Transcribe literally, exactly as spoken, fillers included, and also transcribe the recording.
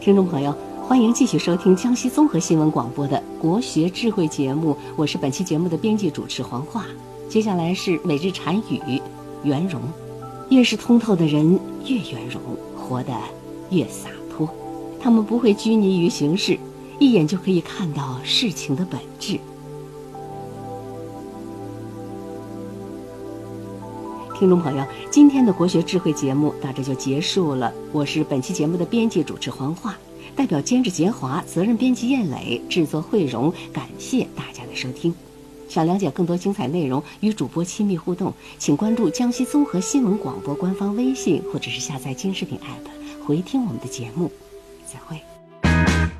听众朋友，欢迎继续收听江西综合新闻广播的国学智慧节目，我是本期节目的编辑主持黄华。接下来是每日禅语圆融。越是通透的人越圆融，活得越洒脱。他们不会拘泥于形式，一眼就可以看到事情的本质。听众朋友，今天的国学智慧节目到这就结束了。我是本期节目的编辑主持黄华，代表监制杰华，责任编辑燕磊，制作慧荣，感谢大家的收听。想了解更多精彩内容，与主播亲密互动，请关注江西综合新闻广播官方微信，或者是下载金视频 A P P 回听我们的节目。再会。